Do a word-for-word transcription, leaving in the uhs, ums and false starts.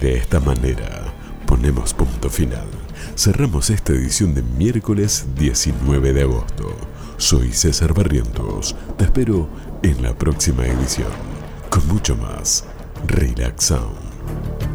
de esta manera ponemos punto final. Cerramos esta edición de miércoles diecinueve de agosto. Soy César Barrientos. Te espero en la próxima edición con mucho más Relax Sound.